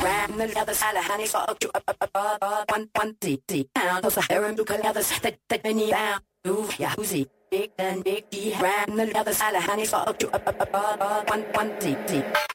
ram the leather side of honey, so you one deep down. Those are hair blue leathers that many down. Ooh, yeah, who's big and big, ram the leather side of honey, so you one deep.